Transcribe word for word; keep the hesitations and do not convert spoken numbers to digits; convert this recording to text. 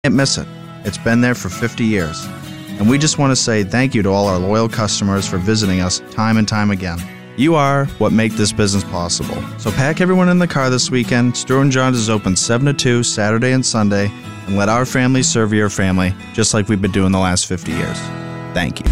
Can't miss it. It's been there for fifty years. And we just want to say thank you to all our loyal customers for visiting us time and time again. You are what make this business possible. So pack everyone in the car this weekend. Stewart and John's is open seven to two, Saturday and Sunday, and let our family serve your family, just like we've been doing the last fifty years. Thank you.